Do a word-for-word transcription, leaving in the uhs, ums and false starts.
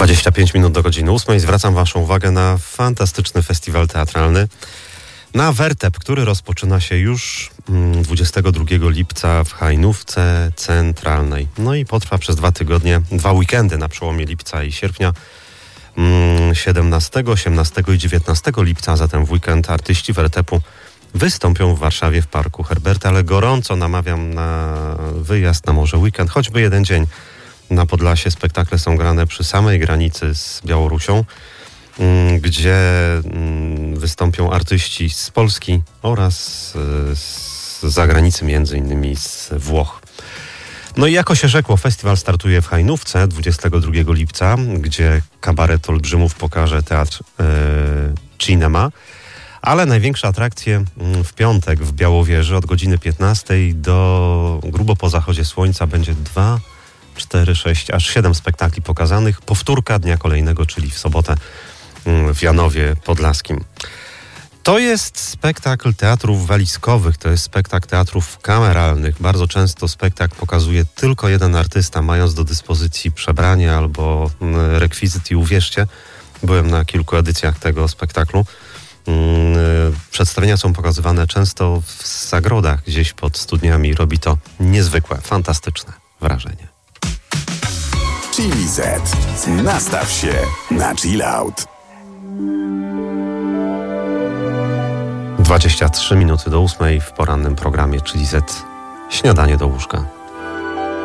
dwadzieścia pięć minut do godziny ósmej. Zwracam waszą uwagę na fantastyczny festiwal teatralny, na Wertep, który rozpoczyna się już dwudziestego drugiego lipca w Hajnówce Centralnej. No i potrwa przez dwa tygodnie, dwa weekendy na przełomie lipca i sierpnia. siedemnastego, osiemnastego i dziewiętnastego lipca, a zatem w weekend artyści Wertepu wystąpią w Warszawie w Parku Herberta, ale gorąco namawiam na wyjazd na może weekend, choćby jeden dzień. Na Podlasie spektakle są grane przy samej granicy z Białorusią, gdzie wystąpią artyści z Polski oraz z zagranicy, między innymi z Włoch. No i jako się rzekło, festiwal startuje w Hajnówce dwudziestego drugiego lipca, gdzie kabaret Olbrzymów pokaże teatr e, Cinema, ale największe atrakcje w piątek w Białowieży od godziny piętnastej do grubo po zachodzie słońca będzie dwa, cztery, sześć, aż siedem spektakli pokazanych. Powtórka dnia kolejnego, czyli w sobotę w Janowie Podlaskim. To jest spektakl teatrów walizkowych, to jest spektakl teatrów kameralnych. Bardzo często spektakl pokazuje tylko jeden artysta, mając do dyspozycji przebranie albo rekwizyt i uwierzcie, byłem na kilku edycjach tego spektaklu. Przedstawienia są pokazywane często w zagrodach, gdzieś pod studniami. Robi to niezwykłe, fantastyczne wrażenie. Chili Z. Nastaw się na chill out. dwadzieścia trzy minuty do ósmej w porannym programie Chili Z. Śniadanie do łóżka.